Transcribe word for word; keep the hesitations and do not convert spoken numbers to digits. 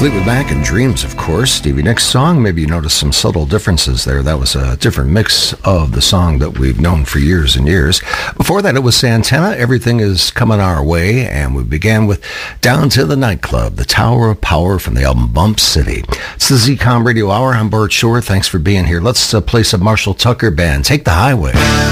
Fleetwood Mac and Dreams, of course. Stevie Nicks song. Maybe you noticed some subtle differences there. That was a different mix of the song that we've known for years and years. Before that, it was Santana. Everything is coming our way. And we began with Down to the Nightclub, the Tower of Power from the album Bump City. It's the Z COM Radio Hour. I'm Bart Shore. Thanks for being here. Let's uh, play some Marshall Tucker Band. Take the Highway.